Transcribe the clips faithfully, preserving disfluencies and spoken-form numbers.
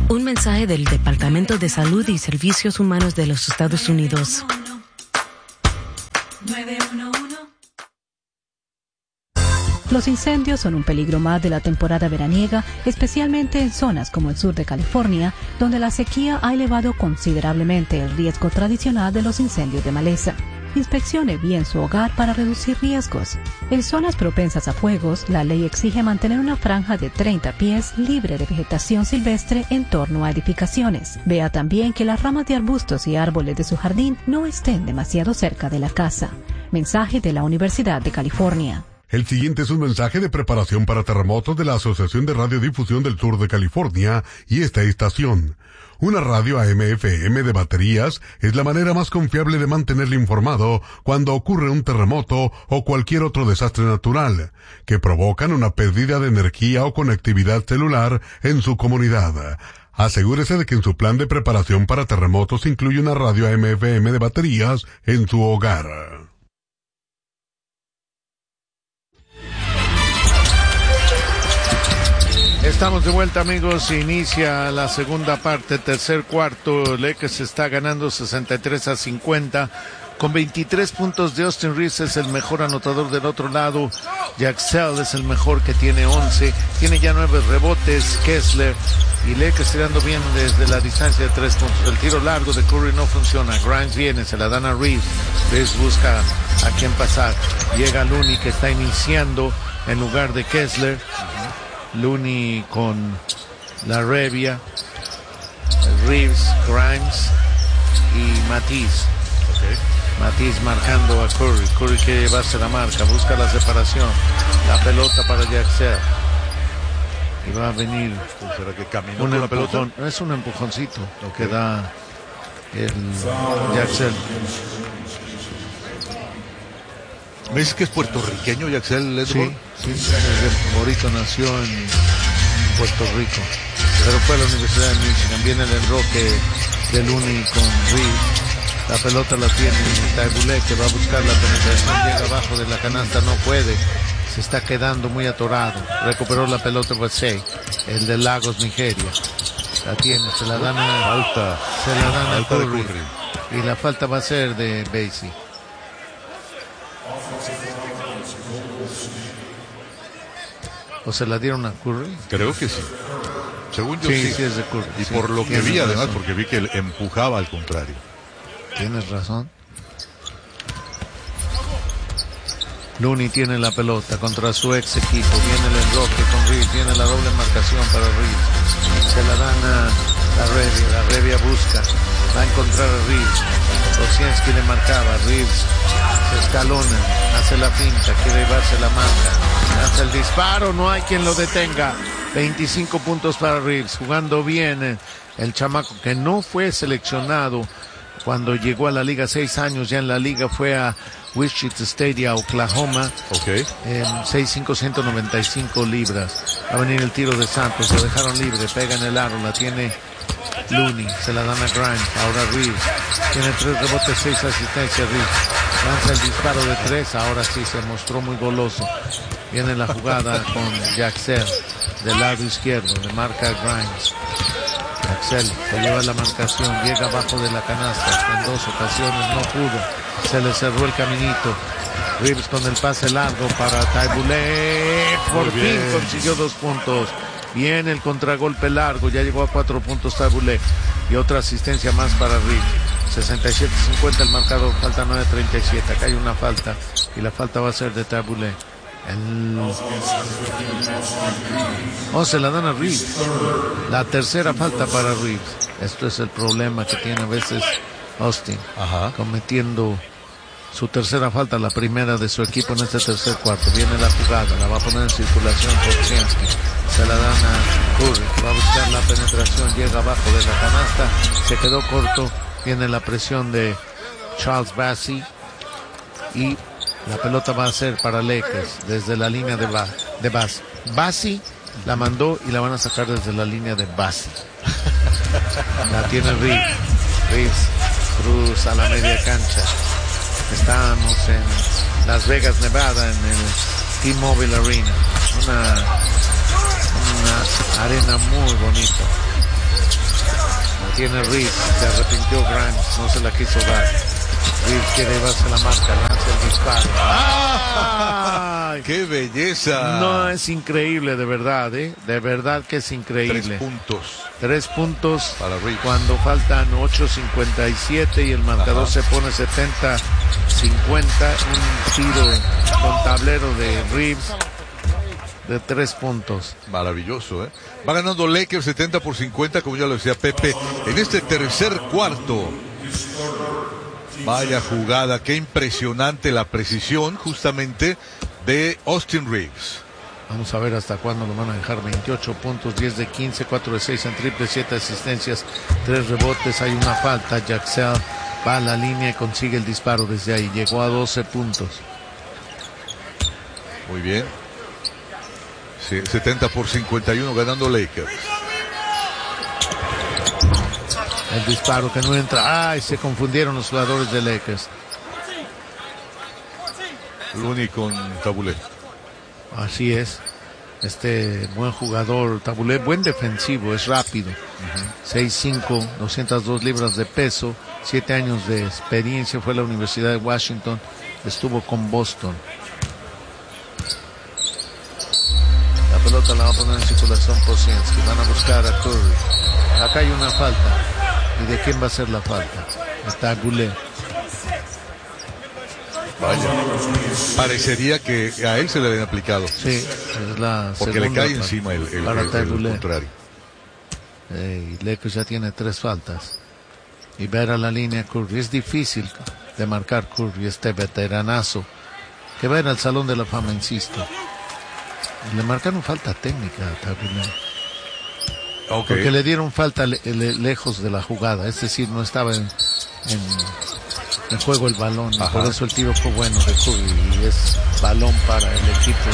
Un mensaje del Departamento de Salud y Servicios Humanos de los Estados Unidos. Los incendios son un peligro más de la temporada veraniega, especialmente en zonas como el sur de California, donde la sequía ha elevado considerablemente el riesgo tradicional de los incendios de maleza. Inspeccione bien su hogar para reducir riesgos. En zonas propensas a fuegos, la ley exige mantener una franja de treinta pies libre de vegetación silvestre en torno a edificaciones. Vea también que las ramas de arbustos y árboles de su jardín no estén demasiado cerca de la casa. Mensaje de la Universidad de California. El siguiente es un mensaje de preparación para terremotos de la Asociación de Radiodifusión del Sur de California y esta estación. Una radio A M F M de baterías es la manera más confiable de mantenerle informado cuando ocurre un terremoto o cualquier otro desastre natural, que provocan una pérdida de energía o conectividad celular en su comunidad. Asegúrese de que en su plan de preparación para terremotos incluye una radio A M F M de baterías en su hogar. Estamos de vuelta, amigos. Inicia la segunda parte, tercer cuarto. Lakers está ganando sesenta y tres a cincuenta. Con veintitrés puntos de Austin Reeves, es el mejor anotador del otro lado. Jaxell es el mejor, que tiene once. Tiene ya nueve rebotes. Kessler. Y Lakers tirando bien desde la distancia de tres puntos. El tiro largo de Curry no funciona. Grimes viene, se la dan a Reeves. Reeves busca a quién pasar. Llega Looney, que está iniciando en lugar de Kessler. Looney con la Revia, Reeves, Grimes y Matisse. Okay. Matisse marcando a Curry. Curry quiere llevarse la marca, busca la separación. La pelota para Jaxell. Y va a venir. ¿Será que caminó un con empujón, la pelota? es un empujoncito Okay. que da el Jaxell. ¿Me dices que es puertorriqueño Jaxell Edward? Sí, sí, Morito nació en Puerto Rico, pero fue a la Universidad de Michigan. Viene el enroque de Looney con Reeves. La pelota la tiene Taibulé, que va a buscar la penetración. Llega abajo de la canasta, no puede. Se está quedando muy atorado. Recuperó la pelota Basey, el de Lagos, Nigeria. La tiene, se la dan a Falta. Se la dan a Falta de Curry. Curry. Y la falta va a ser de Basie. ¿O se la dieron a Curry? Creo que sí. Según yo sí. sí. Sí, es de Curry. Y sí, por lo que vi, razón. además, porque vi que él empujaba al contrario. Tienes razón. Looney tiene la pelota contra su ex equipo. Viene el enroque con Reeves. Viene la doble marcación para Reeves. Se la dan a la Revia. La Revia busca. Va a encontrar a Reeves. Osienski le marcaba. Reeves se escalona. Hace la finta. Quiere llevarse la marca. Hace el disparo. No hay quien lo detenga. veinticinco puntos para Reeves. Jugando bien el chamaco, que no fue seleccionado cuando llegó a la liga, seis años ya en la liga. Fue a Wichita Stadium, Oklahoma. Okay. En seis cinco, ciento noventa y cinco libras. Va a venir el tiro de Santos. Lo dejaron libre. Pega en el aro. La tiene Looney. Se la dan a Grimes. Ahora Reeves. Tiene tres rebotes, seis asistencias. Reeves lanza el disparo de tres. Ahora sí se mostró muy goloso. Viene la jugada con Jaxell del lado izquierdo. Le marca a Grimes. Jaxell se lleva la marcación. Llega abajo de la canasta. En dos ocasiones no pudo. Se le cerró el caminito. Reeves con el pase largo para Taibulé. Por Muy fin bien. consiguió dos puntos. Viene el contragolpe largo. Ya llegó a cuatro puntos Taibulé. Y otra asistencia más para Reeves. sesenta y siete cincuenta el marcador. Falta nueve treinta y siete. Acá hay una falta. Y la falta va a ser de Taibulé. El... Oh, se la dan a Reeves. La tercera falta para Reeves. Esto es el problema que tiene a veces Austin. Ajá. Cometiendo su tercera falta, la primera de su equipo en este tercer cuarto. Viene la jugada, la va a poner en circulación por Osienski. Se la dan a Curry, va a buscar la penetración, llega abajo de la canasta, se quedó corto. Viene la presión de Charles Bassey y la pelota va a ser para Lakers desde la línea de, ba de Bass. Bassey la mandó y la van a sacar desde la línea de Bassey. La tiene Reeves. Reeves cruza la media cancha. Estamos en Las Vegas, Nevada, en el T-Mobile Arena. Una, una arena muy bonita. tiene Reeves, se arrepintió Grimes, no se la quiso dar. Reeves quiere llevarse la marca, lanza el disparo. ¡Ah! ¡Qué belleza! No, es increíble, de verdad, ¿eh? De verdad que es increíble. Tres puntos. Tres puntos para Reeves. Cuando faltan ocho cincuenta y siete y el marcador Ajá. se pone setenta cincuenta. Un tiro con tablero de Reeves de tres puntos. Maravilloso, ¿eh? Va ganando Lakers setenta por cincuenta, como ya lo decía Pepe, en este tercer cuarto. Vaya jugada, qué impresionante la precisión justamente de Austin Reeves. Vamos a ver hasta cuándo lo van a dejar. Veintiocho puntos, diez de quince, cuatro de seis en triple, siete asistencias, tres rebotes. Hay una falta. Jaxel va a la línea y consigue el disparo desde ahí. Llegó a doce puntos. Muy bien. Sí, setenta por cincuenta y uno ganando Lakers. El disparo que no entra. Ay, se confundieron los jugadores de Lakers. Looney con Tabulé. Así es. Este buen jugador, Tabulé, buen defensivo, es rápido. Uh-huh. seis cinco, doscientas dos libras de peso, siete años de experiencia, fue a la Universidad de Washington, estuvo con Boston. La pelota la va a poner en circulación Posienski, van a buscar a Curry. Acá hay una falta. ¿Y de quién va a ser la falta? Está Goulet. Vaya, parecería que a él se le habían aplicado. Sí, es la porque le cae encima el, el, el, el contrario. Eh, y Lakers ya tiene tres faltas. Y ver a la línea Curry. Es difícil de marcar Curry, este veteranazo que va a ir al Salón de la Fama, insisto. Le marcaron falta técnica a Tabulé. Okay. Porque le dieron falta le, le, lejos de la jugada, es decir, no estaba en, en, en juego el balón. Y por eso el tiro fue bueno de Curry y es balón para el equipo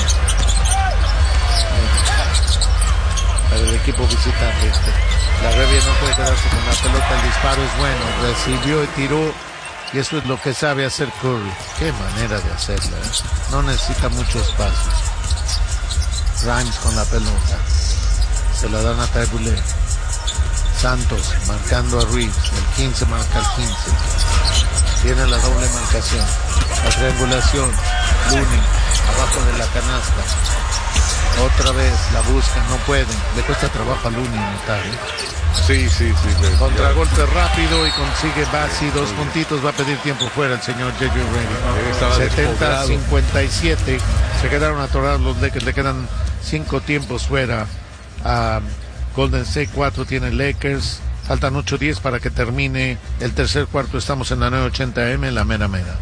para el equipo visitante. La Revia no puede quedarse con la pelota, el disparo es bueno, recibió y tiró, y eso es lo que sabe hacer Curry. Qué manera de hacerlo, ¿eh? No necesita mucho espacio. Grimes con la pelota, se la dan a Tabulé. Santos marcando a Reeves, el quince marca al quince, tiene la doble marcación, la triangulación, Looney abajo de la canasta, otra vez la buscan, no pueden, le cuesta trabajo a Looney notar, ¿eh? Sí, sí, sí. Contragolpe rápido y consigue Bassi, dos puntitos, va a pedir tiempo fuera el señor J J Redick. setenta a cincuenta y siete, se quedaron atorados los Lakers, le quedan cinco tiempos fuera a Golden State, cuatro tiene Lakers, faltan ocho diez para que termine el tercer cuarto, estamos en la nueve ochenta eme, la mera mera.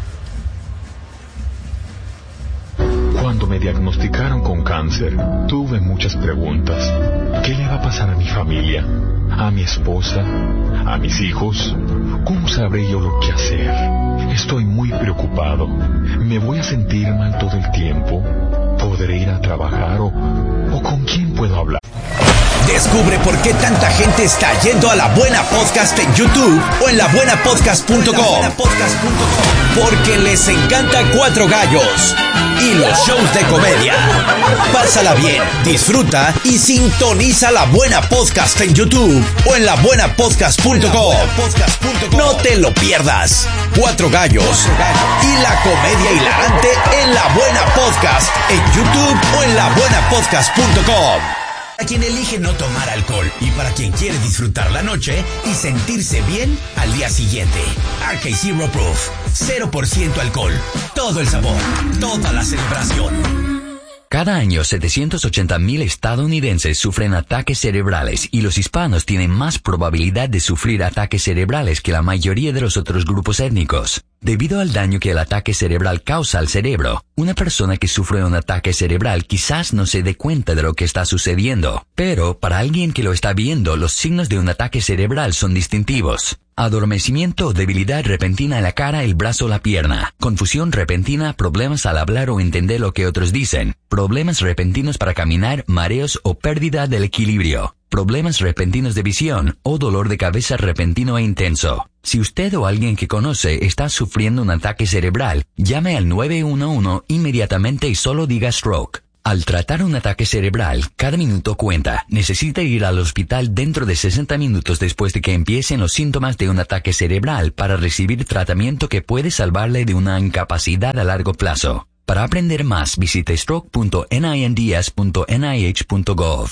Cuando me diagnosticaron con cáncer, tuve muchas preguntas. ¿Qué le va a pasar a mi familia? ¿A mi esposa? ¿A mis hijos? ¿Cómo sabré yo lo que hacer? Estoy muy preocupado. ¿Me voy a sentir mal todo el tiempo? ¿Podré ir a trabajar o, o con quién puedo hablar? Descubre por qué tanta gente está yendo a La Buena Podcast en YouTube o en la buena podcast punto com. Porque les encanta Cuatro Gallos y los shows de comedia. Pásala bien, disfruta y sintoniza La Buena Podcast en YouTube o en la buena podcast punto com. No te lo pierdas. Cuatro Gallos y la comedia hilarante en La Buena Podcast en YouTube o en la buena podcast punto com. Para quien elige no tomar alcohol y para quien quiere disfrutar la noche y sentirse bien al día siguiente. R K Zero Proof, cero por ciento alcohol, todo el sabor, toda la celebración. Cada año, setecientos ochenta mil estadounidenses sufren ataques cerebrales y los hispanos tienen más probabilidad de sufrir ataques cerebrales que la mayoría de los otros grupos étnicos. Debido al daño que el ataque cerebral causa al cerebro, una persona que sufre un ataque cerebral quizás no se dé cuenta de lo que está sucediendo, pero para alguien que lo está viendo, los signos de un ataque cerebral son distintivos. Adormecimiento o debilidad repentina en la cara, el brazo o la pierna. Confusión repentina, problemas al hablar o entender lo que otros dicen. Problemas repentinos para caminar, mareos o pérdida del equilibrio. Problemas repentinos de visión o dolor de cabeza repentino e intenso. Si usted o alguien que conoce está sufriendo un ataque cerebral, llame al nueve uno uno inmediatamente y solo diga stroke. Al tratar un ataque cerebral, cada minuto cuenta. Necesita ir al hospital dentro de sesenta minutos después de que empiecen los síntomas de un ataque cerebral para recibir tratamiento que puede salvarle de una incapacidad a largo plazo. Para aprender más, visite stroke punto ninds punto n i h punto gov.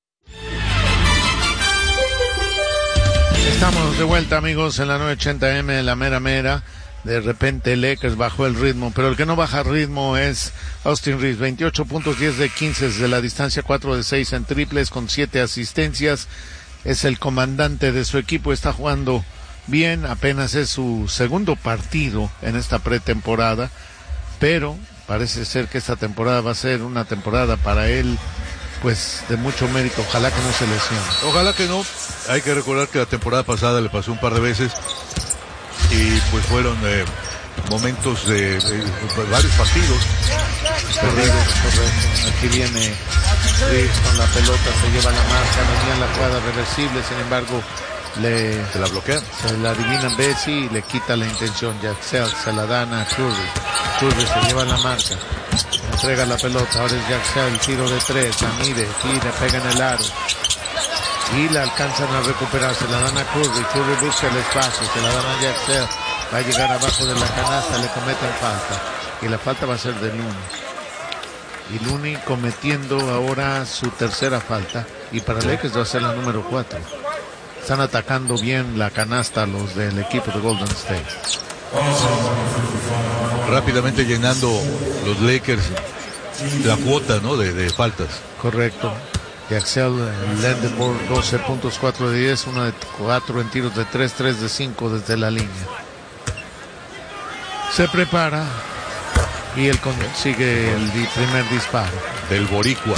Estamos de vuelta, amigos, en la novecientos ochenta eme de la mera mera. De repente Lakers bajó el ritmo, pero el que no baja ritmo es Austin Reeves. veintiocho puntos, diez de quince desde la distancia, cuatro de seis en triples con siete asistencias. Es el comandante de su equipo, está jugando bien, apenas es su segundo partido en esta pretemporada, pero parece ser que esta temporada va a ser una temporada para él pues de mucho mérito. Ojalá que no se lesione. Ojalá que no. Hay que recordar que la temporada pasada le pasó un par de veces y pues fueron eh, momentos de, de, de varios partidos perdidos. Correcto. Aquí viene Reeves con la pelota, se lleva la marca, venía la jugada reversible, sin embargo le se la bloquea, se la adivina Bessie y le quita la intención. Jaxel se la dan a Curry. Curry se lleva la marca, entrega la pelota, ahora es Jaxel, tiro de tres, la mide, tira, pega en el aro y la alcanzan a recuperar, se la dan a Curry. Curry busca el espacio, se la dan a Jaxel, va a llegar abajo de la canasta, le cometen falta y la falta va a ser de Looney. Y Looney cometiendo ahora su tercera falta y para Lakers va a ser la número cuatro. Están atacando bien la canasta los del equipo de Golden State. Rápidamente llenando los Lakers la cuota, ¿no? de, de faltas. Correcto. Jaxel Lendeborg, doce puntos, cuatro de diez, uno de cuatro en tiros de tres, tres de cinco desde la línea. Se prepara y él consigue el di- primer disparo. Del boricua.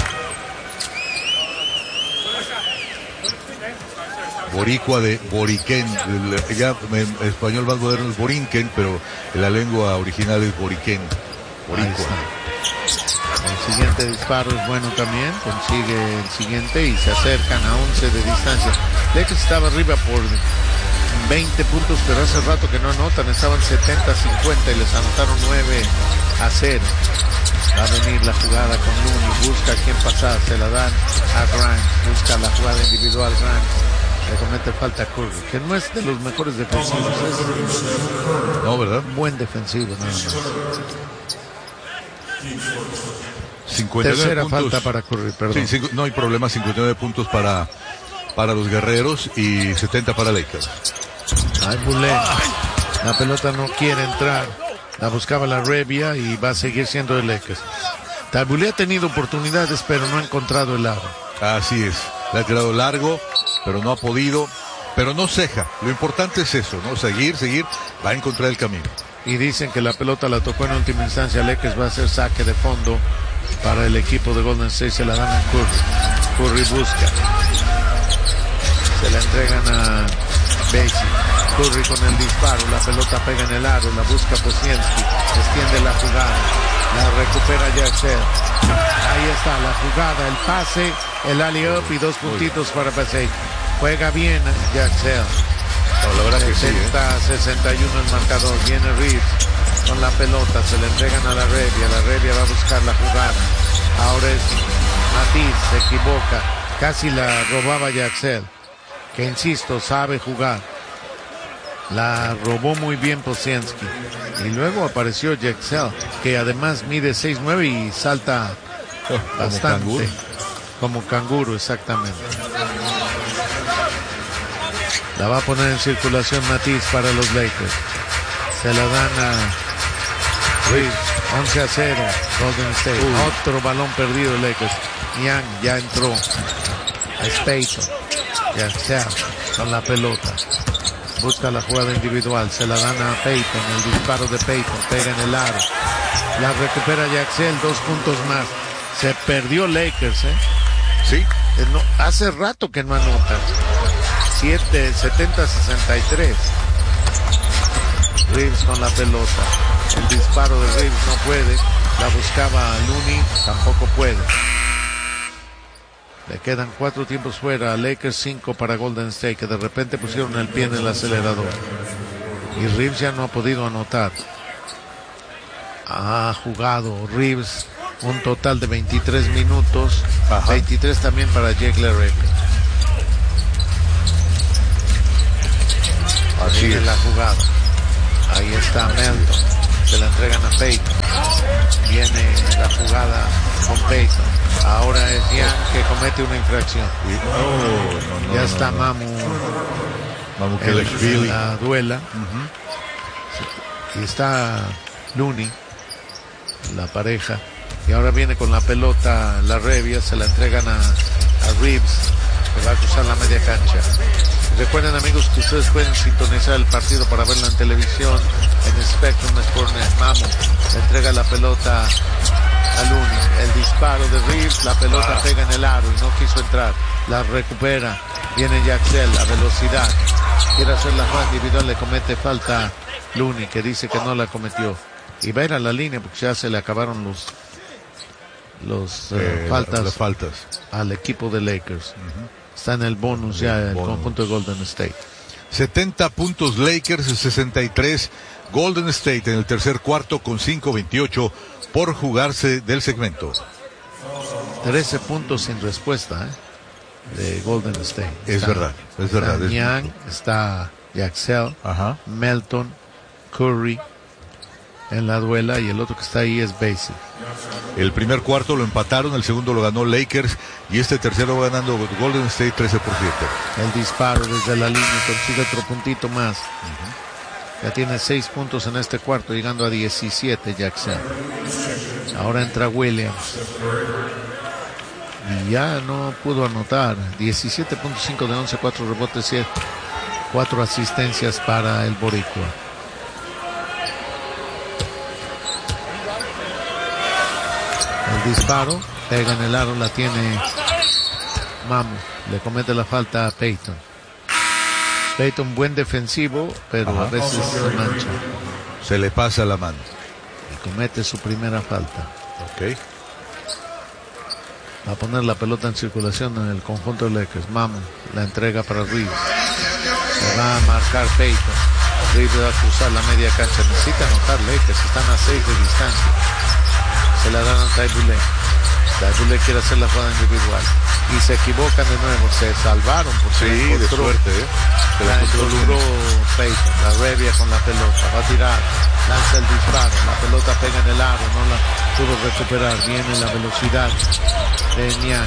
Boricua de Boriquén. El, ya en español más moderno es Borinquen, pero en la lengua original es Boriquén. Boricua. El siguiente disparo es bueno también, consigue el siguiente y se acercan a once de distancia. Lakers estaba arriba por veinte puntos, pero hace rato que no anotan, estaban setenta a cincuenta y les anotaron nueve a cero. Va a venir la jugada con Looney, busca a quién pasar, se la dan a Grant, busca la jugada individual Grant, le comete falta a Curry, que no es de los mejores defensivos, es no, ¿verdad? Buen defensivo, nada más. cincuenta y nueve Tercera puntos. falta para Curry, perdón. Sí, cinco, no hay problema, cincuenta y nueve puntos para, para los guerreros y setenta para Lakers. Ay, Bulé. La pelota no quiere entrar. La buscaba la Revia y va a seguir siendo de Lakers. Tabulé ha tenido oportunidades, pero no ha encontrado el aro. Así es. Le ha tirado largo, pero no ha podido. Pero no ceja. Lo importante es eso, ¿no? Seguir, seguir. Va a encontrar el camino. Y dicen que la pelota la tocó en última instancia. Lakers va a hacer saque de fondo para el equipo de Golden State. Se la dan a Curry. Curry busca. Se la entregan a Basie. Curry con el disparo, la pelota pega en el aro, la busca Posienski, extiende la jugada, la recupera Jaxel. Ahí está la jugada, el pase, el alley-up y dos puntitos para Basie. Juega bien Jaxel. No, la verdad que sí, sesenta a sesenta y uno el marcador. Viene Reeves con la pelota, se le entregan a la Revia, la Revia va a buscar la jugada. Ahora es Matiz, se equivoca, casi la robaba Jaxel, que insisto, sabe jugar. La robó muy bien Posienski. Y luego apareció Jaxel, que además mide seis nueve y salta oh, bastante. Como canguro. Como canguro, exactamente. La va a poner en circulación Matiz para los Lakers. Se la dan a Reeves. once a cero. Golden State. Uh. Otro balón perdido Lakers. Young ya entró. Es Payton. Jaxel con la pelota. Busca la jugada individual, se la dan a Payton, el disparo de Payton, pega en el aro. La recupera Jaxel, dos puntos más. Se perdió Lakers, ¿eh? Sí. Eh, no, hace rato que no anotan. siete, setenta a sesenta y tres. Reeves con la pelota. El disparo de Reeves no puede. La buscaba Looney, tampoco puede. Le quedan cuatro tiempos fuera, Lakers cinco para Golden State, que de repente pusieron el pie en el acelerador. Y Reeves ya no ha podido anotar. Ha jugado Reeves Un total de veintitrés minutos. Ajá. veintitrés también para Jake LaRavia. Así es la jugada. Ahí está Melton. Se la entregan a Payton. Viene la jugada con Payton. Ahora es Young que comete una infracción. No, no, no, ya no, está no. Mamu. Mamu en, Kelashvili. en la duela. Uh-huh. Y está Looney, la pareja. Y ahora viene con la pelota LaRavia. Se la entregan a, a Reeves, que va a cruzar la media cancha. Recuerden, amigos, que ustedes pueden sintonizar el partido para verlo en televisión en Spectrum Sportsnet. Mamu le entrega la pelota a Looney. El disparo de Reeves, la pelota ah. pega en el aro y no quiso entrar. La recupera. Viene Jaxel a velocidad. Quiere hacer la jugada individual, le comete falta Looney, que dice que no la cometió. Y va a ir a la línea porque ya se le acabaron los los eh, eh, faltas, las faltas al equipo de Lakers. Uh-huh. Está en el bonus ya el bonus. Conjunto de Golden State. setenta puntos Lakers, sesenta y tres Golden State en el tercer cuarto con cinco veintiocho por jugarse del segmento. trece puntos sin respuesta ¿eh? de Golden State. Es está, verdad, es verdad. Está Young, está Jaxel, Ajá. Melton, Curry en la duela y el otro que está ahí es Basic. El primer cuarto lo empataron, el segundo lo ganó Lakers y este tercero va ganando Golden State trece por siete. El disparo desde la línea consigue otro puntito más. Uh-huh. Ya tiene seis puntos en este cuarto, llegando a diecisiete Jackson. Ahora entra Williams. Y ya no pudo anotar. diecisiete punto cinco de once, cuatro rebotes, siete, cuatro asistencias para el boricua. El disparo, pega en el aro, la tiene Mamu. Le comete la falta a Payton. Payton buen defensivo, pero Ajá. a veces se mancha. Se le pasa la mano. Y comete su primera falta. Ok. Va a poner la pelota en circulación en el conjunto de Lakers. Mamu la entrega para Reeves. Se va a marcar Payton. Reeves va a cruzar la media cancha. Necesita anotar Lakers, están a seis de distancia. Se la dan a Taibule. Taibule quiere hacer la jugada individual. Y se equivocan de nuevo. Se salvaron porque sí, de suerte, ¿eh? Se la encontró Payton. LaRavia con la pelota. Va a tirar. Lanza el disparo. La pelota pega en el aro. No la pudo recuperar. Viene la velocidad de Niang.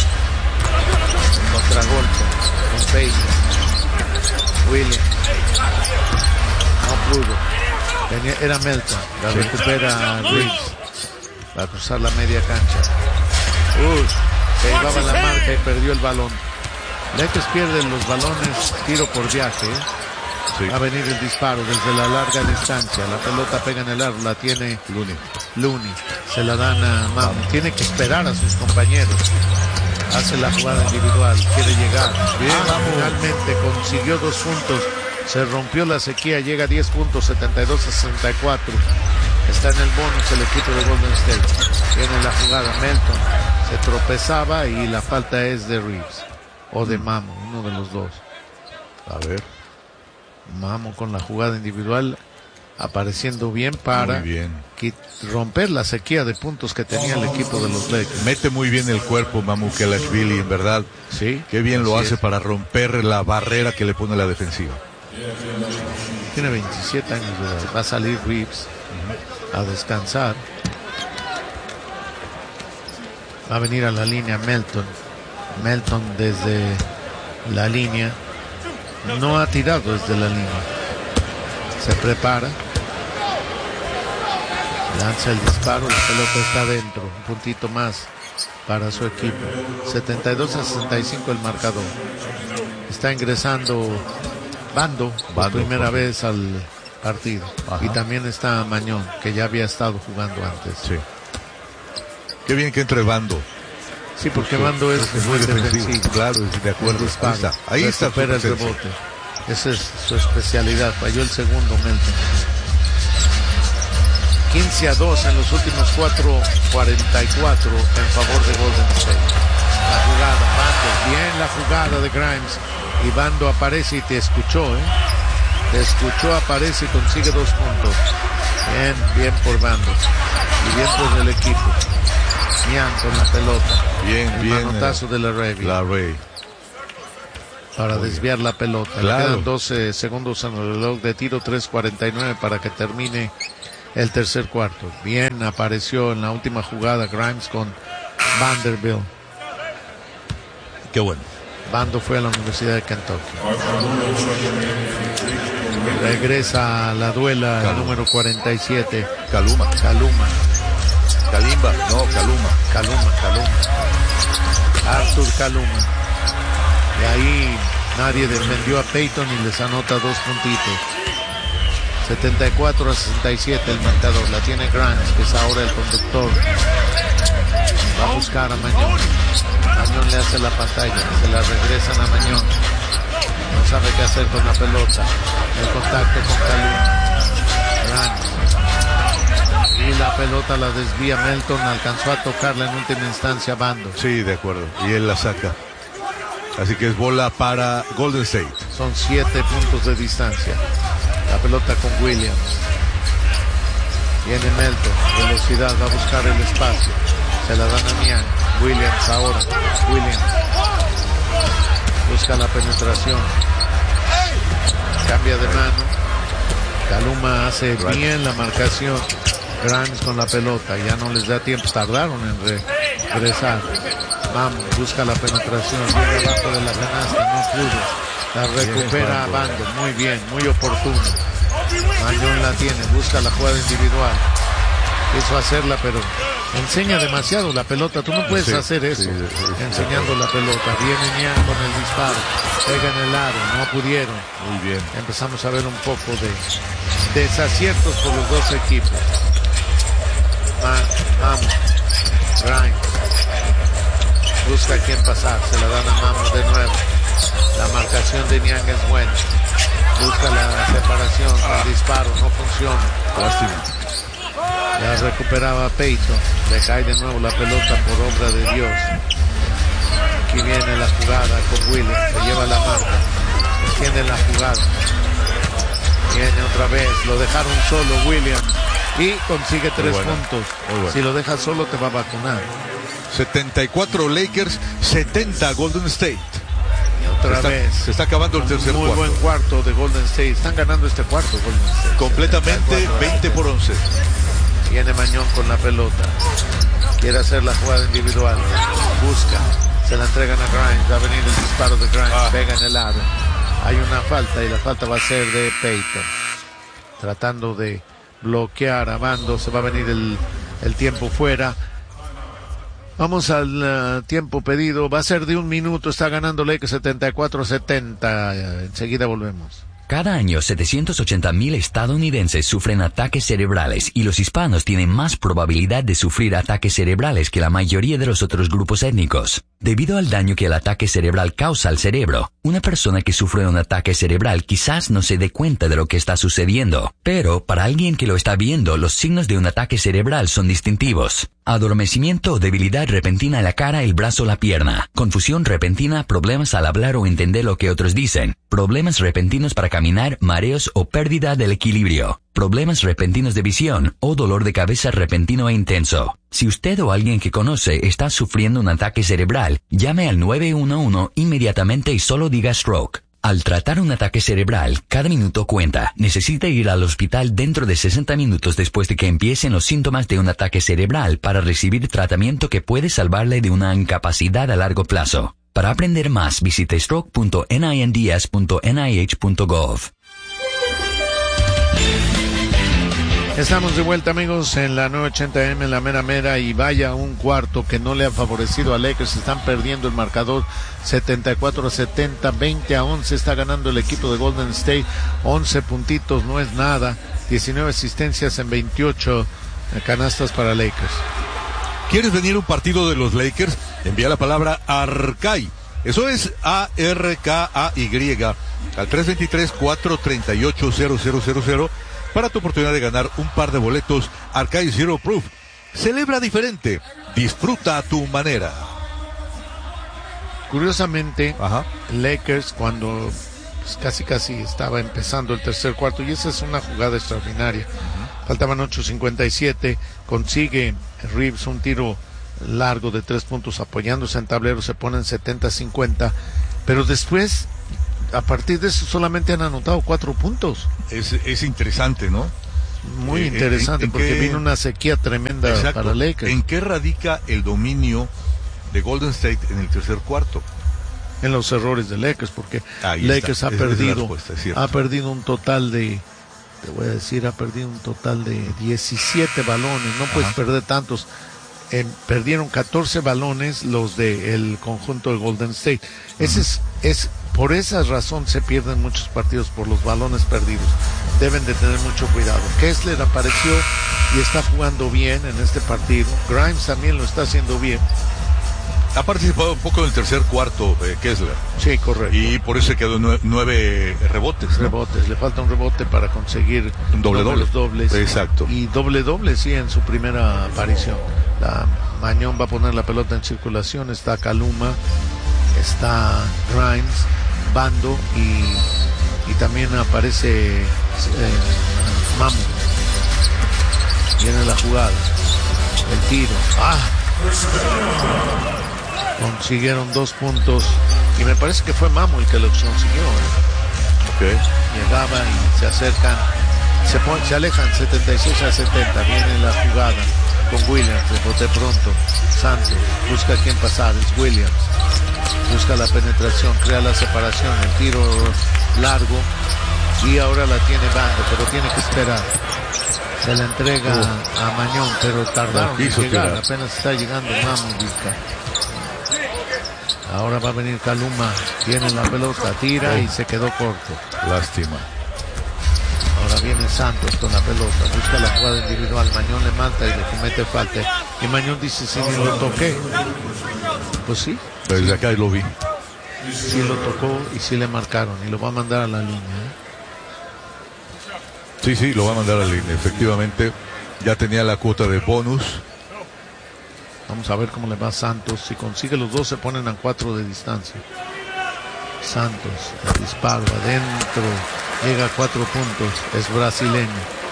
Contragolpe con Payton. Williams. No pudo. Tenía, era Melton. La sí. recupera Reeves. Va a cruzar la media cancha. Uy, se llevaba la marca y perdió el balón. Lakers pierde los balones tiro por viaje. ¿eh? Sí. Va a venir el disparo desde la larga distancia. La pelota pega en el aro, la tiene Looney. Looney. Se la dan a Mamu. Tiene que esperar a sus compañeros. Hace la jugada individual, quiere llegar. Bien, ah, finalmente consiguió dos puntos. Se rompió la sequía, llega a diez puntos, setenta y dos a sesenta y cuatro. Está en el bonus el equipo de Golden State. Viene la jugada, Melton se tropezaba y la falta es de Reeves o de Mamu, uno de los dos. A ver. Mamu con la jugada individual apareciendo bien para muy bien. romper la sequía de puntos que tenía el equipo de los Lakers. Mete muy bien el cuerpo Mamu Kelashvili, en verdad. Sí. Qué bien lo hace es. para romper la barrera que le pone la defensiva. Tiene veintisiete años de edad. Va a salir Reeves a descansar. Va a venir a la línea Melton. Melton desde la línea. No ha tirado desde la línea. Se prepara. Lanza el disparo. La pelota está dentro. Un puntito más para su equipo. setenta y dos a sesenta y cinco el marcador. Está ingresando Bando por Bando, primera por... vez al partido. Ajá. Y también está Mañón, que ya había estado jugando antes. Sí. Qué bien que entre Bando. Sí, porque sí, Bando es, es muy defensivo. defensivo. Claro, de acuerdo. Ahí está. Ahí está. Recupera el rebote. Esa es su especialidad. Falló el segundo Melton. quince a dos en los últimos cuatro cuarenta y cuatro en favor de Golden State. La jugada, Bando. Bien la jugada de Grimes. Y Bando aparece y te escuchó, ¿eh? Te escuchó, aparece y consigue dos puntos. Bien, bien por Bando. Y bien por el equipo. Niang con la pelota. Bien, el bien. manotazo de la Ray. La Ray. Para Muy desviar bien. la pelota. Claro. Le quedan doce segundos en el reloj de tiro, tres cuarenta y nueve para que termine el tercer cuarto. Bien apareció en la última jugada Grimes con Vanderbilt. Qué bueno. Bando fue a la Universidad de Kentucky. Regresa a la duela el número cuarenta y siete. Kaluma. Kaluma. Kalimba. No, Kaluma. Kaluma, Kaluma. Arthur Kaluma. Y ahí nadie defendió a Peyton y les anota dos puntitos. setenta y cuatro a sesenta y siete el marcador. La tiene Grimes, que es ahora el conductor. Va a buscar a Mañón. Mañón le hace la pantalla. Se la regresan a Mañón. No sabe qué hacer con la pelota. El contacto con Kaluma. Grimes. Y la pelota la desvía Melton. Alcanzó a tocarla en última instancia Bando. Sí, de acuerdo. Y él la saca. Así que es bola para Golden State. Son siete puntos de distancia. La pelota con Williams. Viene Melton. Velocidad. Va a buscar el espacio. Se la dan a Niang. Williams ahora. Williams. Busca la penetración. Cambia de mano. Kaluma hace bien la marcación. Grimes con la pelota. Ya no les da tiempo. Tardaron en re regresar. Vamos, busca la penetración. Llega abajo de la canasta. No pudo. La recupera a Bando. Muy bien, muy oportuno. Mañón la tiene. Busca la jugada individual. Quiso hacerla, pero enseña demasiado la pelota. Tú no puedes sí, hacer eso. Sí, sí, sí, enseñando sí. la pelota. Viene Niang con el disparo. Pega en el aro. No pudieron. Muy bien. Empezamos a ver un poco de desaciertos por los dos equipos. Vamos. Grimes. Busca a quién pasar. Se la dan a Mamos de nuevo. La marcación de Niang es buena. Busca la separación. El disparo. No funciona. Lástima. Ya recuperaba Peyton. Le cae de nuevo la pelota por obra de Dios. Aquí viene la jugada con Williams. Se lleva la marca. Tiene la jugada. Viene otra vez. Lo dejaron solo Williams. Y consigue tres puntos. Bueno. Si lo dejas solo te va a vacunar. setenta y cuatro Lakers, setenta Golden State. Y otra se vez. Está, se está acabando el tercer muy cuarto. Muy buen cuarto de Golden State. Están ganando este cuarto Golden State. Completamente veinte por once. Viene Mañón con la pelota. Quiere hacer la jugada individual. Busca. Se la entregan a Grimes. Va a venir el disparo de Grimes. Ah. Pega en el aro. Hay una falta y la falta va a ser de Peyton. Tratando de bloquear a Bando. Se va a venir el, el tiempo fuera. Vamos al uh, tiempo pedido. Va a ser de un minuto. Está ganando Lakers setenta y cuatro a setenta. Enseguida volvemos. Cada año, setecientos ochenta mil estadounidenses sufren ataques cerebrales y los hispanos tienen más probabilidad de sufrir ataques cerebrales que la mayoría de los otros grupos étnicos. Debido al daño que el ataque cerebral causa al cerebro, una persona que sufre un ataque cerebral quizás no se dé cuenta de lo que está sucediendo, pero para alguien que lo está viendo, los signos de un ataque cerebral son distintivos. Adormecimiento o debilidad repentina en la cara, el brazo o la pierna. Confusión repentina, problemas al hablar o entender lo que otros dicen. Problemas repentinos para caminar, mareos o pérdida del equilibrio. Problemas repentinos de visión o dolor de cabeza repentino e intenso. Si usted o alguien que conoce está sufriendo un ataque cerebral, llame al nueve uno uno inmediatamente y solo diga stroke. Al tratar un ataque cerebral, cada minuto cuenta. Necesita ir al hospital dentro de sesenta minutos después de que empiecen los síntomas de un ataque cerebral para recibir tratamiento que puede salvarle de una incapacidad a largo plazo. Para aprender más, visite stroke punto ninds punto n i h punto gov. Estamos de vuelta, amigos, en la nueve ochenta eme, en la mera mera, y vaya un cuarto que no le ha favorecido a Lakers. Están perdiendo el marcador setenta y cuatro a setenta, veinte a once está ganando el equipo de Golden State. once puntitos no es nada, diecinueve asistencias en veintiocho canastas para Lakers. ¿Quieres venir a un partido de los Lakers? Envía la palabra ARCAI. Eso es A R K A Y al tres dos tres, cuatro tres ocho, cero cero cero cero para tu oportunidad de ganar un par de boletos Arcade Zero Proof. Celebra diferente, disfruta a tu manera. Curiosamente, Ajá. Lakers cuando pues, casi casi estaba empezando el tercer cuarto, y esa es una jugada extraordinaria. Uh-huh. Faltaban ocho cincuenta y siete, consigue Reeves un tiro largo de tres puntos apoyándose en tablero, se ponen setenta cincuenta, pero después, a partir de eso, solamente han anotado cuatro puntos. Es, es interesante, ¿no? Muy eh, interesante, en, en porque qué, vino una sequía tremenda exacto, para Lakers. ¿En qué radica el dominio de Golden State en el tercer cuarto? En los errores de Lakers, porque Ahí Lakers está. ha Esa perdido ha perdido un total de, te voy a decir, ha perdido un total de diecisiete balones. No puedes Ajá. perder tantos. Eh, perdieron catorce balones los del conjunto de Golden State. Ese es, es por esa razón se pierden muchos partidos, por los balones perdidos. Deben de tener mucho cuidado. Kessler apareció y está jugando bien en este partido. Grimes también lo está haciendo bien. Ha participado un poco en el tercer cuarto, eh, Kessler. Sí, correcto. Y por eso se quedó nueve, nueve rebotes. ¿no? Rebotes, le falta un rebote para conseguir un doble doble. Los dobles. Exacto. Y doble doble, sí, en su primera aparición. La Mañón va a poner la pelota en circulación. Está Kaluma, está Grimes, Bando y, y también aparece eh, Mamu. Viene la jugada, el tiro. ¡Ah! Consiguieron dos puntos y me parece que fue Mamu el que lo consiguió. ¿eh? Okay. Llegaba y se acercan, se, pon, se alejan setenta y seis a setenta. Viene la jugada con Williams, rebote pronto. Santos busca a quien pasar, es Williams. Busca la penetración, crea la separación, el tiro largo y ahora la tiene Bando, pero tiene que esperar. Se la entrega uh. a Mañón, pero tardaron en llegar, tirar. Apenas está llegando Mamu. Ahora va a venir Kaluma, tiene la pelota, tira y se quedó corto. Lástima. Ahora viene Santos con la pelota, busca la jugada individual, Mañón le mata y le comete falta. Y Mañón dice, si ni lo toqué. Pues sí. Desde sí. acá lo vi. Sí lo tocó y sí le marcaron y lo va a mandar a la línea. ¿eh? Sí, sí, lo va a mandar a la línea, efectivamente. Ya tenía la cuota de bonus. Vamos a ver cómo le va a Santos. Si consigue los dos, se ponen a cuatro de distancia. Santos, el disparo adentro. Llega a cuatro puntos. Es brasileño.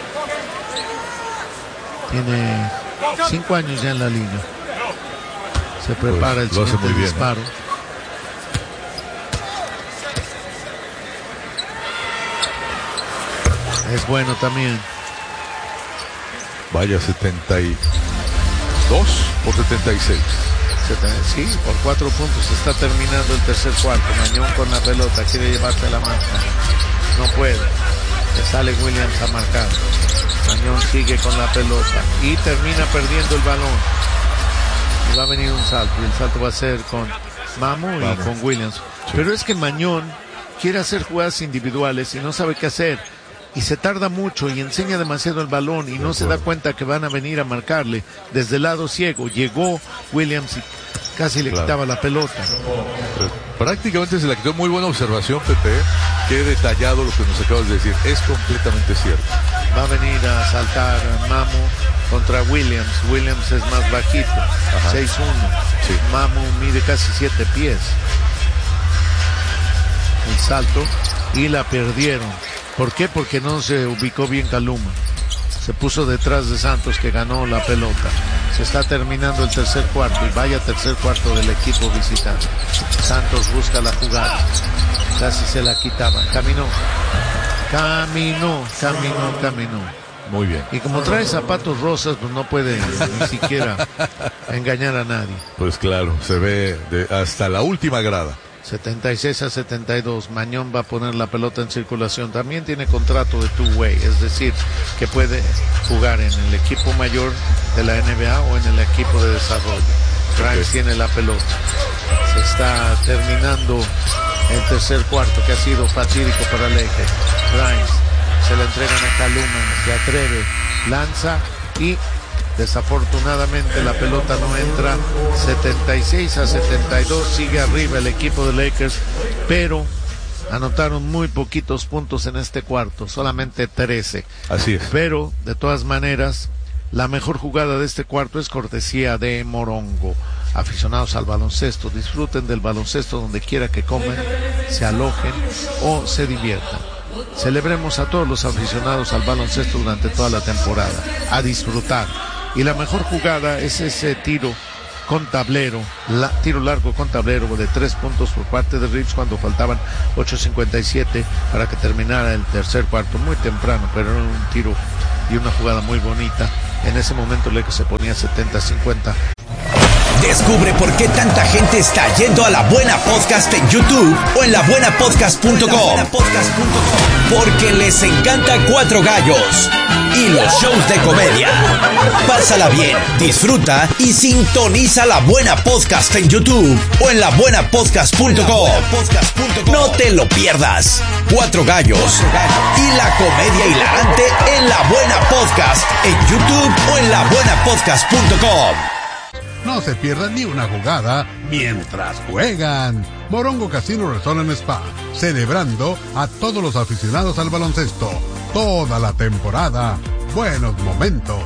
Tiene cinco años ya en la línea. Se prepara pues, el siguiente bien, disparo. ¿eh? Es bueno también. Vaya, setenta y dos por setenta y seis. Sí, por cuatro puntos. Está terminando el tercer cuarto. Mañón con la pelota, quiere llevarse la marca. No puede. Le sale Williams a marcar. Mañón sigue con la pelota y termina perdiendo el balón. Y va a venir un salto. Y el salto va a ser con Mamu y Vamos. con Williams. Sí. Pero es que Mañón quiere hacer jugadas individuales y no sabe qué hacer. Y se tarda mucho y enseña demasiado el balón y no se da cuenta que van a venir a marcarle desde el lado ciego. Llegó Williams y casi le claro. quitaba la pelota. Prácticamente se la quitó. Muy buena observación, Pepe. Qué detallado lo que nos acabas de decir. Es completamente cierto. Va a venir a saltar Mamu contra Williams. Williams es más bajito, seis uno. Sí. Mamu mide casi siete pies. El salto y la perdieron. ¿Por qué? Porque no se ubicó bien Kaluma. Se puso detrás de Santos, que ganó la pelota. Se está terminando el tercer cuarto y vaya tercer cuarto del equipo visitante. Santos busca la jugada. Casi se la quitaban. Caminó. Caminó, caminó, caminó. Muy bien. Y como trae zapatos rosas, pues no puede ni siquiera engañar a nadie. Pues claro, se ve de hasta la última grada. setenta y seis a setenta y dos. Mañón va a poner la pelota en circulación. También tiene contrato de two-way, es decir, que puede jugar en el equipo mayor de la N B A o en el equipo de desarrollo. Grimes okay. tiene la pelota. Se está terminando el tercer cuarto, que ha sido fatídico para Lakers. Grimes se le entregan a Kaluma, se atreve, lanza y desafortunadamente la pelota no entra. Setenta y seis a setenta y dos, sigue arriba el equipo de Lakers, pero anotaron muy poquitos puntos en este cuarto, solamente trece. Así es. Pero de todas maneras, la mejor jugada de este cuarto es cortesía de Morongo. Aficionados al baloncesto, disfruten del baloncesto donde quiera que comen, se alojen o se diviertan. Celebremos a todos los aficionados al baloncesto durante toda la temporada, a disfrutar. Y la mejor jugada es ese tiro con tablero, la, tiro largo con tablero de tres puntos por parte de Reeves cuando faltaban ocho cincuenta y siete para que terminara el tercer cuarto, muy temprano, pero era un tiro y una jugada muy bonita. En ese momento Lakers se ponía setenta cincuenta. Descubre por qué tanta gente está yendo a La Buena Podcast en YouTube o en la buena podcast punto com. Porque les encanta Cuatro Gallos y los shows de comedia. Pásala bien, disfruta y sintoniza La Buena Podcast en YouTube o en la buena podcast punto com. No te lo pierdas. Cuatro Gallos y la comedia hilarante en La Buena Podcast en YouTube o en la buena podcast punto com. No se pierdan ni una jugada mientras juegan. Morongo Casino Resort and Spa, celebrando a todos los aficionados al baloncesto. Toda la temporada. Buenos momentos.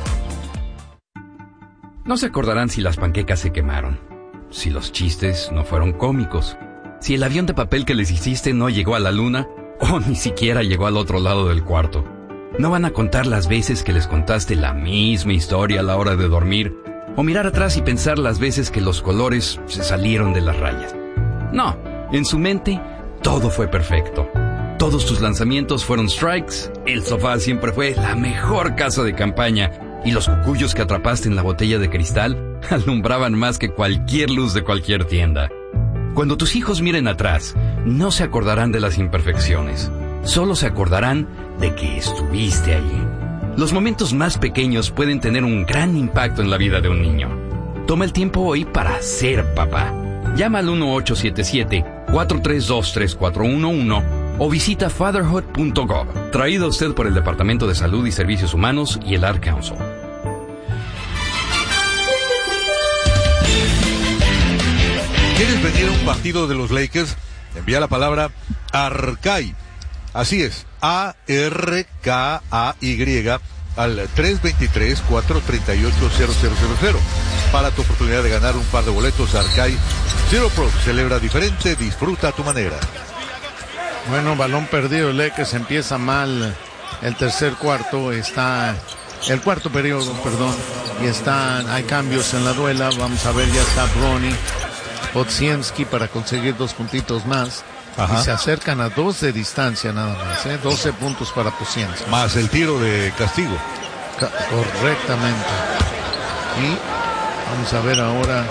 No se acordarán si las panquecas se quemaron, si los chistes no fueron cómicos, si el avión de papel que les hiciste no llegó a la luna o ni siquiera llegó al otro lado del cuarto. No van a contar las veces que les contaste la misma historia a la hora de dormir, o mirar atrás y pensar las veces que los colores se salieron de las rayas. No, en su mente todo fue perfecto. Todos tus lanzamientos fueron strikes, el sofá siempre fue la mejor casa de campaña y los cucuyos que atrapaste en la botella de cristal alumbraban más que cualquier luz de cualquier tienda. Cuando tus hijos miren atrás, no se acordarán de las imperfecciones, solo se acordarán de que estuviste allí. Los momentos más pequeños pueden tener un gran impacto en la vida de un niño. Toma el tiempo hoy para ser papá. Llama al uno ocho siete siete, cuatro tres dos, tres cuatro uno uno o visita fatherhood punto gov. Traído a usted por el Departamento de Salud y Servicios Humanos y el Ad Council. ¿Quieres venir a un partido de los Lakers? Envía la palabra Arcay. Así es, A R K A Y al tres dos tres, cuatro tres ocho, cero cero cero cero para tu oportunidad de ganar un par de boletos. Arcay Zero Pro celebra diferente, disfruta a tu manera. Bueno, balón perdido, Lakers empieza mal el tercer cuarto, está el cuarto periodo, perdón, y están, hay cambios en la duela. Vamos a ver, ya está Bronny Podziemski para conseguir dos puntitos más. Ajá. Y se acercan a dos de distancia nada más, ¿eh? doce puntos para Podziemski. Más el tiro de castigo. Ca- correctamente. Y vamos a ver ahora,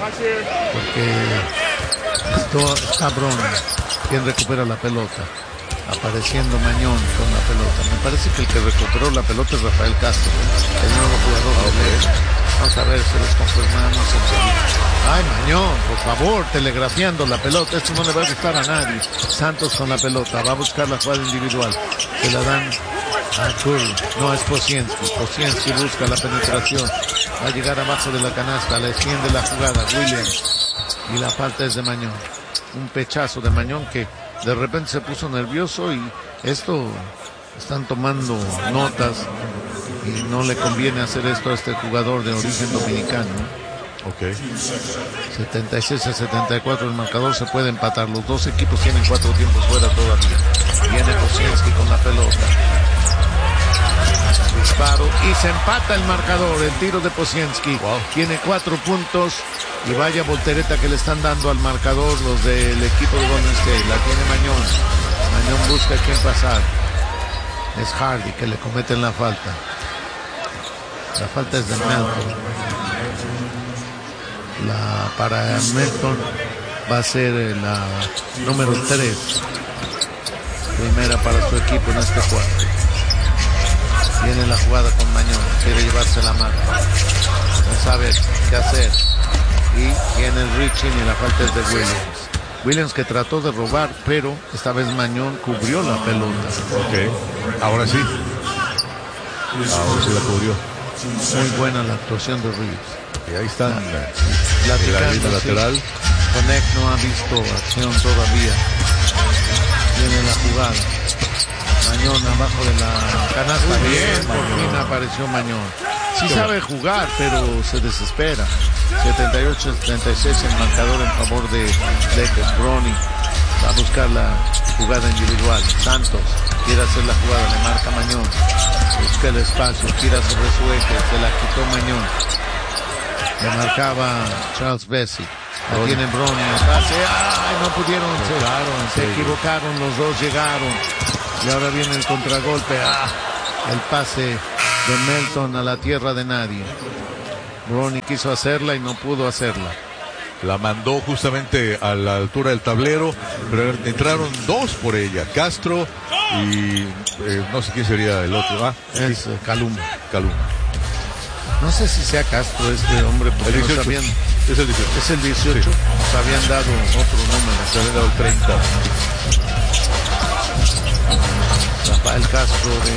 porque esto, está Bronny, quien recupera la pelota. Apareciendo Mañón con la pelota. Me parece que el que recuperó la pelota es Rafael Castro, el nuevo jugador de Lakers. Vamos a ver si les confirmamos enseguida. Ay, Mañón, por favor, telegrafiando la pelota. Esto no le va a gustar a nadie. Santos con la pelota, va a buscar la jugada individual. Se la dan a Curry. No, es Podziemski. Podziemski busca la penetración. Va a llegar abajo de la canasta, le extiende la jugada. Williams. Y la falta es de Mañón. Un pechazo de Mañón que de repente se puso nervioso, y esto están tomando notas y no le conviene hacer esto a este jugador de origen dominicano. Ok. setenta y seis a setenta y cuatro el marcador, se puede empatar. Los dos equipos tienen cuatro tiempos fuera todavía. Viene Podziemski con la pelota. Disparo y se empata el marcador. El tiro de Podziemski. Wow. Tiene cuatro puntos. Y vaya voltereta que le están dando al marcador los del equipo de Golden State. La tiene Mañón. Mañón busca a quién pasar. Es Hardy que le cometen la falta. La falta es de Melton. La para Melton va a ser la número tres. Primera para su equipo en este cuarto. Viene la jugada con Mañón. Quiere llevarse la mano. No sabe qué hacer. Y viene el reaching y la falta es de Williams. Williams que trató de robar, pero esta vez Mañón cubrió la pelota. Ok, ahora sí. Ahora sí la cubrió. Muy buena la actuación de Reeves. Y ahí están. La, la, la línea lateral. Connect no ha visto acción todavía. Viene la jugada. Mañón abajo de la canasta. Muy bien, por fin apareció Mañón. Sí sabe jugar, pero se desespera. setenta y ocho a setenta y seis el marcador en favor de Lakers. Bronny va a buscar la jugada individual. Santos quiere hacer la jugada, le marca Mañón. Busca el espacio, tira sobre su eje, se la quitó Mañón. Le marcaba Charles Bessie. La tiene Bronny. El pase. ¡Ay! No pudieron. Se, Llegaron, se sí. equivocaron. Los dos llegaron. Y ahora viene el contragolpe. ¡Ah! El pase de Melton a la tierra de nadie. Bronny quiso hacerla y no pudo hacerla. La mandó justamente a la altura del tablero, pero entraron dos por ella, Castro y eh, no sé quién sería el otro. Ah, es sí. Calum. Calum. No sé si sea Castro este hombre, porque El dieciocho. nos habían, Es el dieciocho. es el dieciocho. Sí. Nos habían dado otro número. Se habían dado el treinta. Rafael Castro de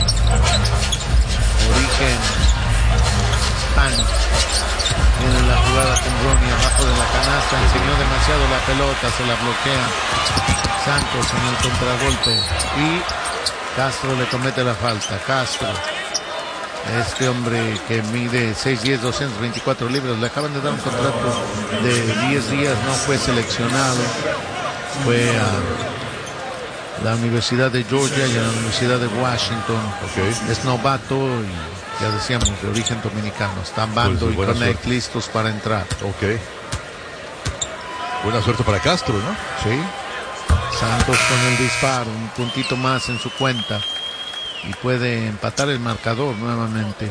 origen hispano. Viene la jugada con Bronny abajo de la canasta, enseñó demasiado la pelota, se la bloquea Santos en el contragolpe y Castro le comete la falta. Castro, este hombre que mide seis diez, doscientos veinticuatro libras, le acaban de dar un contrato de diez días, no fue seleccionado, fue a la Universidad de Georgia y a la Universidad de Washington. Okay. Es novato y ya decíamos, de origen dominicano. Están Bando Pues, y buena Connect suerte. listos para entrar. Ok. Buena suerte para Castro, ¿no? Sí. Santos con el disparo, un puntito más en su cuenta. Y puede empatar el marcador nuevamente.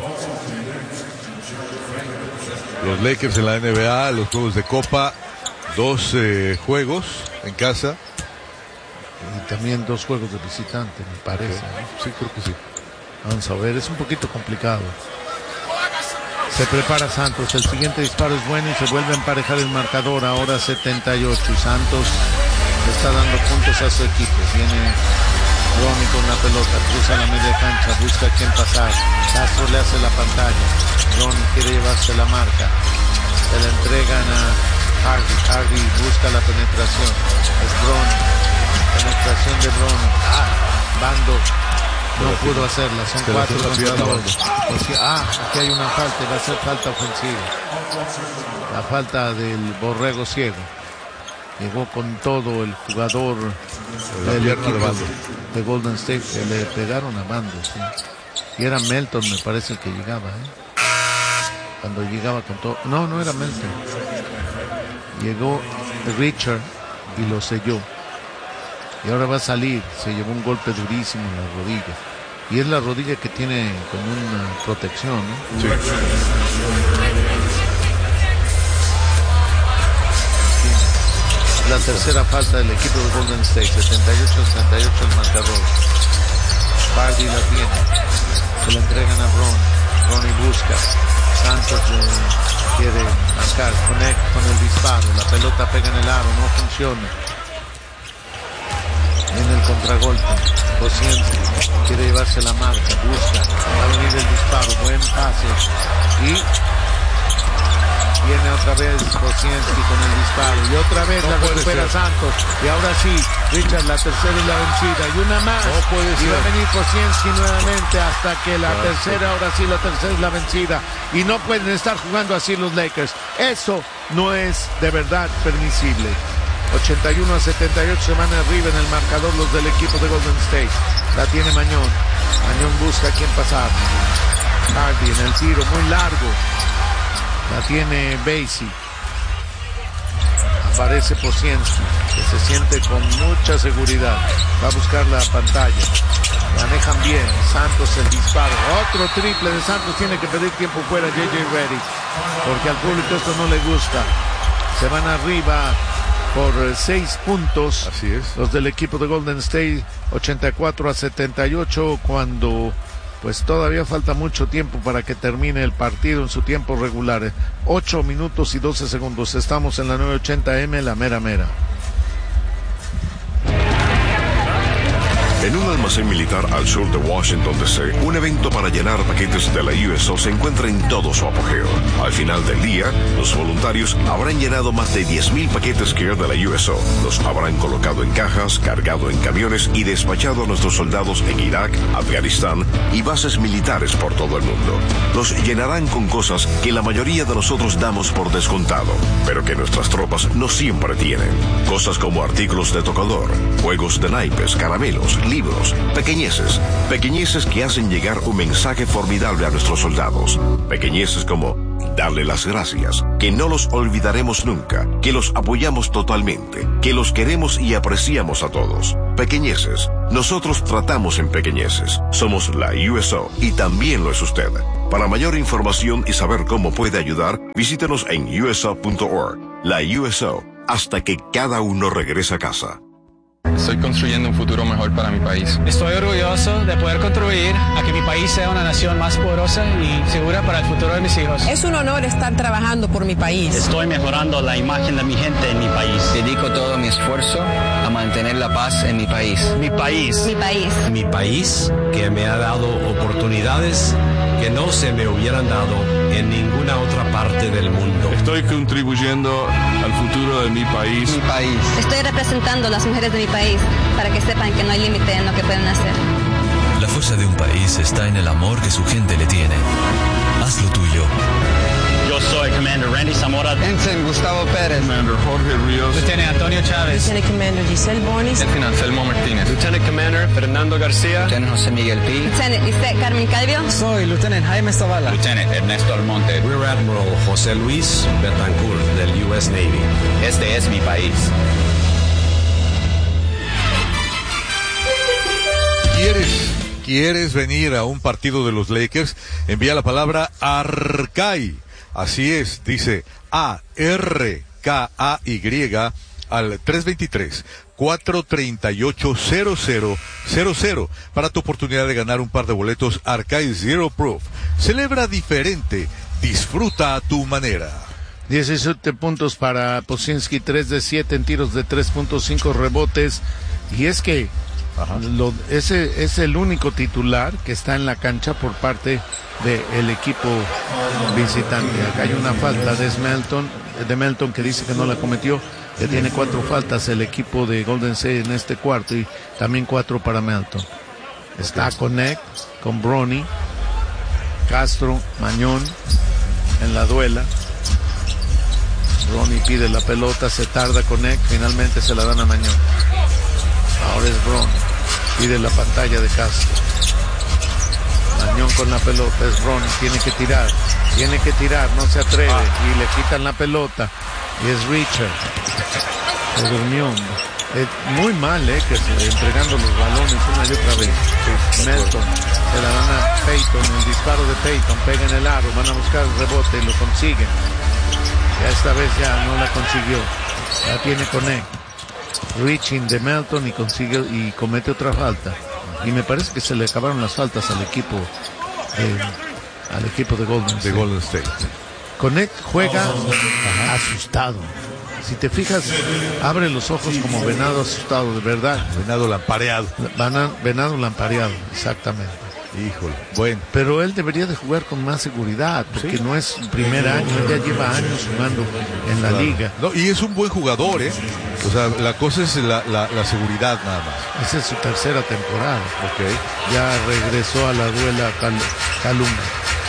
Los Lakers en la N B A, los juegos de Copa, dos eh, juegos en casa. Y también dos juegos de visitante, me parece. Okay. Sí, creo que sí. Vamos a ver, es un poquito complicado. Se prepara Santos, el siguiente disparo es bueno y se vuelve a emparejar el marcador, ahora setenta y ocho. Y Santos está dando puntos a su equipo. Viene Bronny con la pelota, cruza la media cancha, busca a quién pasar. Castro le hace la pantalla. Bronny quiere llevarse la marca. Se la entregan a Hardy. Hardy busca la penetración. Es Bronny. Penetración de Bronny. Ah, Bando. No pudo hacerla, son cuatro contra dos. Ah, aquí hay una falta, va a ser falta ofensiva. La falta del borrego ciego. Llegó con todo el jugador del equipo de, Bando. de Golden State, que le pegaron a Bando, sí. Y era Melton, me parece el que llegaba, ¿eh? Cuando llegaba con todo. No, no era Melton. Llegó Richard y lo selló. Y ahora va a salir, se llevó un golpe durísimo en la rodilla. Y es la rodilla que tiene como una protección, ¿no? Sí. La tercera falta del equipo de Golden State, setenta y ocho a setenta y ocho el marcador. Hardy la tiene. Se la entregan a Bron. Bronny busca. Santos eh, quiere marcar. Connect con el disparo. La pelota pega en el aro, no funciona. En el contragolpe, Kosienski quiere llevarse la marca, busca, va a venir el disparo, buen pase y viene otra vez Kosienski con el disparo y otra vez no la recupera Santos y ahora sí, Richard, la tercera y la vencida y una más no puede y ser. va a venir Kosienski nuevamente hasta que la claro. tercera, ahora sí la tercera es la vencida y no pueden estar jugando así los Lakers, eso no es de verdad permisible. ochenta y uno a setenta y ocho se van arriba en el marcador los del equipo de Golden State. La tiene Mañón. Mañón busca a quién pasar. Hardy en el tiro muy largo. La tiene Basie. Aparece Kosienski, que se siente con mucha seguridad. Va a buscar la pantalla. Manejan bien. Santos el disparo. Otro triple de Santos. Tiene que pedir tiempo fuera J J Redick, porque al público esto no le gusta. Se van arriba por seis puntos. Así es. Los del equipo de Golden State, ochenta y cuatro a setenta y ocho, cuando pues todavía falta mucho tiempo para que termine el partido en su tiempo regular. ocho minutos y doce segundos. Estamos en la novecientos ochenta eme, la mera mera. En un almacén militar al sur de Washington, D C, un evento para llenar paquetes de la U S O se encuentra en todo su apogeo. Al final del día, los voluntarios habrán llenado más de diez mil paquetes Care de la U S O. Los habrán colocado en cajas, cargado en camiones y despachado a nuestros soldados en Irak, Afganistán y bases militares por todo el mundo. Los llenarán con cosas que la mayoría de nosotros damos por descontado, pero que nuestras tropas no siempre tienen. Cosas como artículos de tocador, juegos de naipes, caramelos, libros, pequeñeces, pequeñeces que hacen llegar un mensaje formidable a nuestros soldados, pequeñeces como darle las gracias, que no los olvidaremos nunca, que los apoyamos totalmente, que los queremos y apreciamos a todos. Pequeñeces, nosotros tratamos en pequeñeces, somos la U S O y también lo es usted. Para mayor información y saber cómo puede ayudar, visítenos en U S O punto org. La U S O, hasta que cada uno regrese a casa. Estoy construyendo un futuro mejor para mi país. Estoy orgulloso de poder contribuir a que mi país sea una nación más poderosa y segura para el futuro de mis hijos. Es un honor estar trabajando por mi país. Estoy mejorando la imagen de mi gente en mi país. Dedico todo mi esfuerzo a mantener la paz en mi país. Mi país. Mi país. Mi país, que me ha dado oportunidades que no se me hubieran dado en ninguna otra parte del mundo. Estoy contribuyendo al futuro de mi país. Mi país. Estoy representando a las mujeres de mi país para que sepan que no hay límite en lo que pueden hacer. La fuerza de un país está en el amor que su gente le tiene. Haz lo tuyo. Yo soy Commander Randy Zamora. Ensign Gustavo Pérez. Commander Jorge Ríos. Lieutenant Antonio Chávez. Lieutenant Commander Giselle Bonis. Lieutenant Anselmo Martínez. Lieutenant Commander Fernando García. Lieutenant José Miguel Pi. Lieutenant Lisette Carmen Calvio. Soy Lieutenant Jaime Zavala. Lieutenant Ernesto Almonte. Rear Admiral José Luis Betancourt del U S Navy. Este es mi país. ¿Quieres, ¿Quieres venir a un partido de los Lakers? Envía la palabra Arcay. Así es, dice A R K A Y al tres veintitrés, cuatro treinta y ocho, cero cero cero cero para tu oportunidad de ganar un par de boletos Arcay Zero Proof. Celebra diferente, disfruta a tu manera. diecisiete puntos para Pocinski, tres de siete en tiros de tres punto cinco rebotes. Y es que lo, ese es el único titular que está en la cancha por parte del equipo visitante. Acá hay una falta de Melton, de Melton que dice que no la cometió, que tiene cuatro faltas el equipo de Golden State en este cuarto y también cuatro para Melton. Está Connect con Bronny, Castro, Mañón en la duela. Bronny pide la pelota, se tarda Connect, finalmente se la dan a Mañón. Ahora es Bronny, pide la pantalla de Castro. Mañón con la pelota, es Bronny, tiene que tirar, tiene que tirar, no se atreve y le quitan la pelota. Y es Richard, se durmió. Eh, muy mal, eh, que se entregando los balones una y otra vez. Sí, Melton, se la dan a Peyton, el disparo de Peyton, pega en el aro, van a buscar el rebote y lo consiguen. Ya esta vez ya no la consiguió, la tiene Connect. Reaching de Melton y consigue y comete otra falta. Y me parece que se le acabaron las faltas al equipo eh, al equipo de Golden State. De Golden State. Connect juega oh, asustado. Si te fijas, abre los ojos como venado asustado, de verdad. Venado lampareado. Vana, venado lampareado, exactamente. Híjole, bueno. Pero él debería de jugar con más seguridad, porque sí, no es primer año, él ya lleva años jugando en la claro. liga. No, y es un buen jugador, ¿eh? O sea, la cosa es la, la, la seguridad nada más. Esa es su tercera temporada. Ok. Ya regresó a la duela Cal Caluma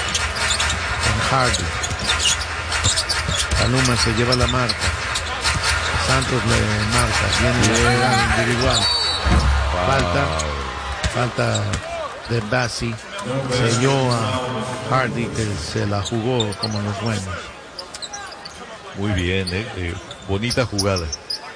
con Hardy. Caluma se lleva la marca. Santos le marca, viene la jugada individual. Wow. Falta, falta de Bassi, selló a Hardy que se la jugó como los buenos. Muy bien, eh, eh, bonita jugada.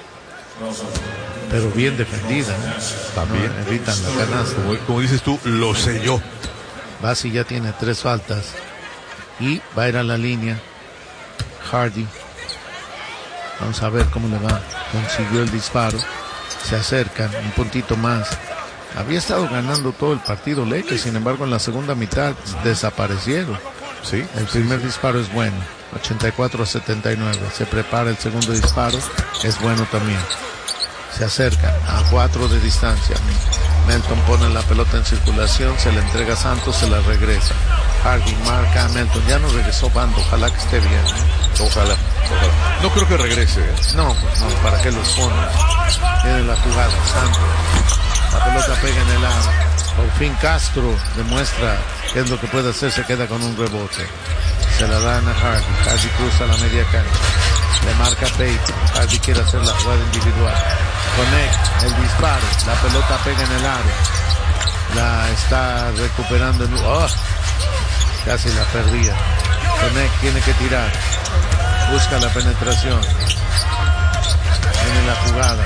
Pero bien defendida, ¿no? También. No, evitan la canasta. Como, como dices tú, lo selló. Bassi ya tiene tres faltas y va a ir a la línea. Hardy. Vamos a ver cómo le va. Consiguió el disparo. Se acercan un puntito más. Había estado ganando todo el partido Lakers, sin embargo en la segunda mitad desaparecieron. Sí. El primer sí, disparo es bueno, ochenta y cuatro a setenta y nueve. Se prepara el segundo disparo, es bueno también. Se acercan a cuatro de distancia. Melton pone la pelota en circulación, se la entrega a Santos, se la regresa. Hardy marca a Melton, ya no regresó Bando, ojalá que esté bien. Ojalá, ojalá. No creo que regrese. ¿eh? No, no, ¿para qué los pone? Tiene la jugada, Santos. La pelota pega en el aro. Por fin Castro demuestra qué es lo que puede hacer, se queda con un rebote. Se la dan a Hardy. Hardy cruza la media cancha. Le marca Peyton. Hardy quiere hacer la jugada individual. Conect, el disparo, la pelota pega en el aro. La está recuperando. En... Oh, casi la perdía. Conect tiene que tirar. Busca la penetración. Tiene la jugada.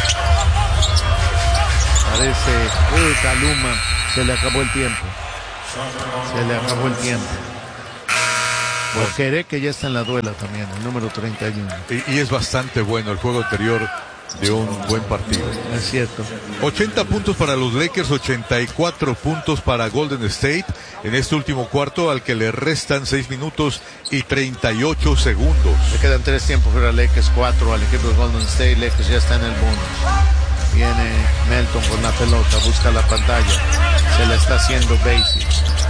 Parece, uy, Kaluma, se le acabó el tiempo. Se le acabó el tiempo. Porque que ya está en la duela también, el número treinta y uno. Y, y es bastante bueno el juego anterior de un buen partido. Es cierto. ochenta puntos para los Lakers, ochenta y cuatro puntos para Golden State en este último cuarto, al que le restan seis minutos y treinta y ocho segundos. Le quedan tres tiempos para Lakers, cuatro al equipo de Golden State. Lakers ya está en el bonus. Viene Melton con la pelota, busca la pantalla. Se la está haciendo Basie.